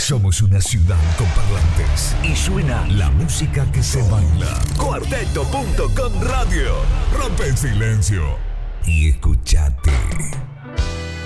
Somos una ciudad con parlantes y suena la música que se baila. Cuarteto.com Radio. Rompe el silencio y escuchate.